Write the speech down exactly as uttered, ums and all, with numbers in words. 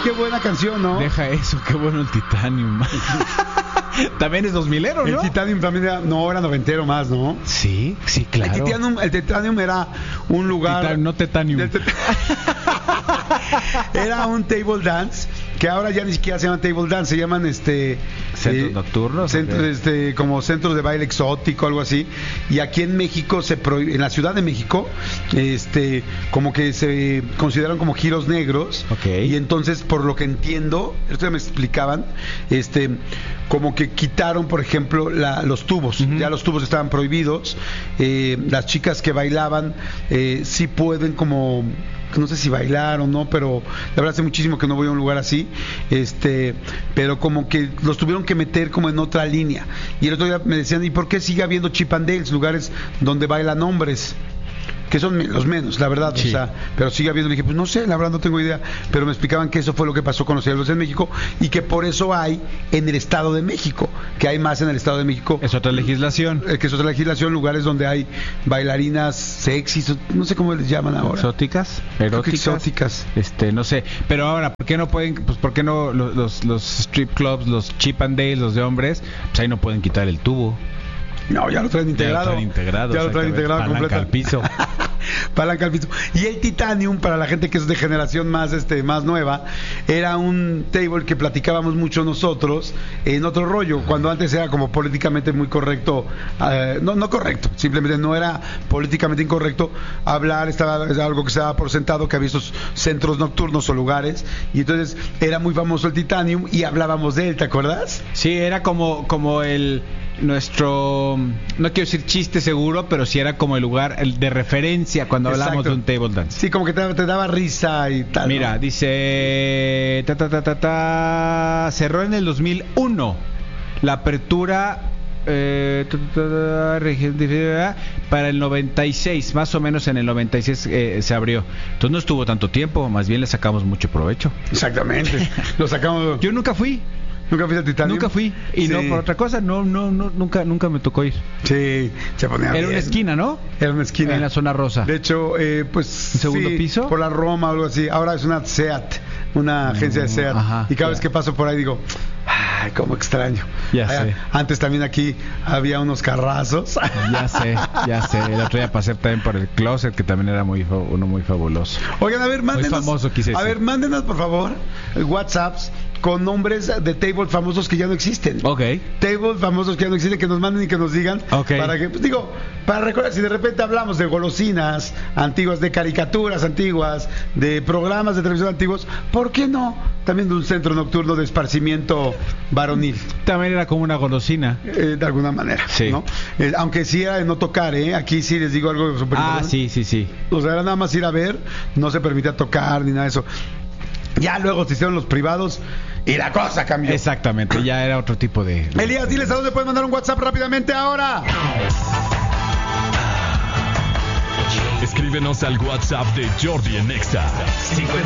qué buena canción, ¿no? Deja eso, qué bueno el Titanium. También es dos milero, ¿no? El Titanium también era, no, era noventero más, ¿no? Sí, sí, claro. El Titanium, el Titanium era un lugar... Titan, no Titanium. Del tit- Era un table dance, que ahora ya ni siquiera se llaman table dance, se llaman este... ¿Centros eh, nocturnos? Centros, Okay. este, como centros de baile exótico, algo así. Y aquí en México, se prohíbe, en la Ciudad de México, este, como que se consideran como giros negros. Okay. Y entonces, por lo que entiendo, esto ya me explicaban, este, como que quitaron, por ejemplo, la, los tubos. Uh-huh. Ya los tubos estaban prohibidos. Eh, las chicas que bailaban eh, sí pueden como... no sé si bailar o no, pero la verdad hace muchísimo que no voy a un lugar así, este, pero como que los tuvieron que meter como en otra línea. Y el otro día me decían, ¿y por qué sigue habiendo chip and dales, lugares donde bailan hombres? Que son los menos, la verdad, sí. O sea, pero sigue habiendo. Le dije, pues no sé, la verdad no tengo idea, pero me explicaban que eso fue lo que pasó con los diablos en México y que por eso hay en el Estado de México, que hay más en el Estado de México. Es otra legislación. Eh, que es otra legislación, lugares donde hay bailarinas sexys, no sé cómo les llaman ahora. Exóticas, eróticas. Exóticas. Este, no sé. Pero ahora, ¿por qué no pueden, pues por qué no los, los, los strip clubs, los chip and dales, los de hombres, pues ahí no pueden quitar el tubo? No, ya lo traen integrado. Ya lo traen integrado. Ya lo traen integrado completo. Palanca al piso. Palanca al piso. Y el Titanium, para la gente que es de generación más este más nueva, era un table que platicábamos mucho nosotros en otro rollo, cuando antes era como políticamente muy correcto, eh, no no correcto, simplemente no era políticamente incorrecto hablar, estaba era algo que se daba por sentado, que había esos centros nocturnos o lugares, y entonces era muy famoso el Titanium y hablábamos de él, ¿te acuerdas? Sí, era como como el nuestro, no quiero decir chiste seguro, pero sí era como el lugar el de referencia cuando hablamos de un table dance. Sí, como que te, te daba risa y tal. Mira, ¿no? dice ta, ta, ta, ta, ta, cerró en el dos mil uno la apertura eh, ta, ta, ta, para el noventa y seis, más o menos en el noventa y seis eh, se abrió. Entonces no estuvo tanto tiempo, más bien le sacamos mucho provecho. Exactamente. Lo sacamos. Yo nunca fui. ¿Nunca fuiste a Titanium? Nunca fui, y sí. No por otra cosa, no, no, no, nunca, nunca me tocó ir. Sí, se ponía Era bien. una esquina, ¿no? Era una esquina. En la zona rosa. De hecho, eh, pues... ¿Un segundo sí, piso? Por la Roma o algo así. Ahora es una SEAT, una agencia de SEAT. Ajá, y cada ya. vez que paso por ahí digo, ay, cómo extraño. Ya Ay, sé. Antes también aquí había unos carrazos. Ya sé, ya sé. El otro día pasé también por el closet, que también era muy uno muy fabuloso. Oigan, a ver, mándenos... Muy famoso, quise decir. A ver, mándenos, por favor, WhatsApps con nombres de tables famosos que ya no existen. Ok. Tables famosos que ya no existen, que nos manden y que nos digan. Ok. Para que, pues digo, para recordar, si de repente hablamos de golosinas antiguas, de caricaturas antiguas, de programas de televisión antiguos, ¿por qué no? También de un centro nocturno de esparcimiento varonil. También era como una golosina. Eh, de alguna manera, Sí. ¿no? Eh, aunque sí era de no tocar, ¿eh? Aquí sí les digo algo súper Ah, importante. sí, sí, sí. O sea, era nada más ir a ver, no se permitía tocar ni nada de eso. Ya luego se hicieron los privados y la cosa cambió. Exactamente, ya era otro tipo de... Elías, diles a dónde pueden mandar un WhatsApp rápidamente ahora. Escríbenos al WhatsApp de Jordi en Exa.